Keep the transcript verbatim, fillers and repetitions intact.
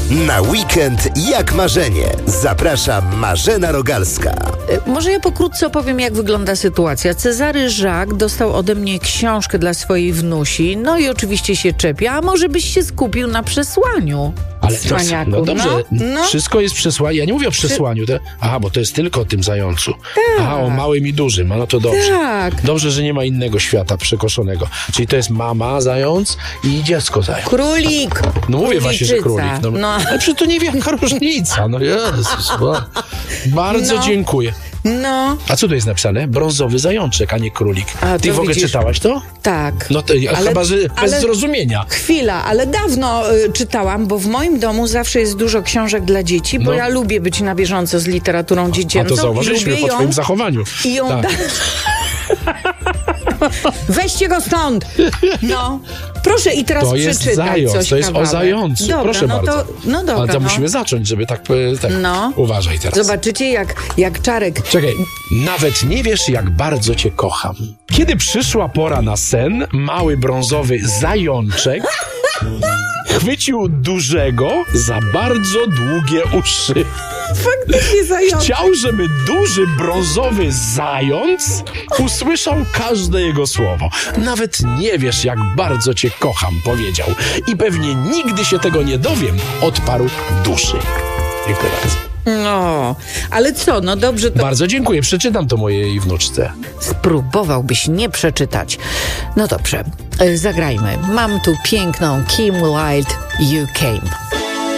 Na weekend jak marzenie. Zaprasza Marzena Rogalska. Może ja pokrótce opowiem, jak wygląda sytuacja. Cezary Żak dostał ode mnie książkę dla swojej wnusi, no i oczywiście się czepia, a może byś się skupił na przesłaniu. Ale to, Cwaniaku, no dobrze, no, no. Wszystko jest przesłanie. Ja nie mówię o przesłaniu. To, aha, bo to jest tylko o tym zającu. Tak. Aha, o małym i dużym. A no to dobrze. Tak. Dobrze, że nie ma innego świata przekoszonego. Czyli to jest mama zając i dziecko zając. Królik! No mówię właśnie, że królik. No, No. Ale przecież to niewielka różnica. No Jezus, no. Bardzo No. dziękuję. No, A co tu jest napisane? Brązowy zajączek, a nie królik. A, Ty to w ogóle widzisz. czytałaś to? tak. No to Ale- chyba, że bez ale- zrozumienia. Chwila, ale dawno y, czytałam, bo w moim domu zawsze jest dużo książek dla dzieci, bo No. ja lubię być na bieżąco z literaturą A dziecięcą. to zauważyliśmy i lubię po ją, twoim zachowaniu. I ją Tak. da... Weźcie go stąd! No, proszę i teraz To jest przeczytaj zając, coś to jest kawałek. o zającu. Dobra, Proszę no bardzo. To, no dobra, Ale to no. musimy zacząć, żeby tak... e, tak. No. Uważaj teraz. Zobaczycie, jak, jak Czarek... Czekaj, nawet nie wiesz, jak bardzo cię kocham. Kiedy przyszła pora na sen, mały brązowy zajączek chwycił dużego za bardzo długie uszy. Faktycznie zając. Chciał, żeby duży brązowy zając usłyszał każde jego słowo. Nawet nie wiesz, jak bardzo cię kocham, powiedział. I pewnie nigdy się tego nie dowiem, odparł duszy. Dziękuję bardzo. No, ale co, no dobrze, to Bardzo dziękuję, przeczytam to mojej wnuczce. spróbowałbyś nie przeczytać. No dobrze, y, zagrajmy. Mam tu piękną Kim Wilde, You Came.